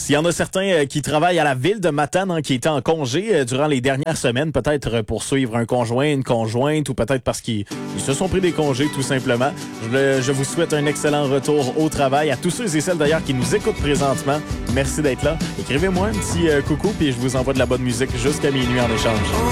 S'il y en a certains qui travaillent à la ville de Matane, qui étaient en congé durant les dernières semaines, peut-être pour suivre un conjoint, une conjointe, ou peut-être parce qu'ils se sont pris des congés, tout simplement. Je vous souhaite un excellent retour au travail. À tous ceux et celles, d'ailleurs, qui nous écoutent présentement, merci d'être là. Écrivez-moi un petit coucou, puis je vous envoie de la bonne musique jusqu'à minuit en échange.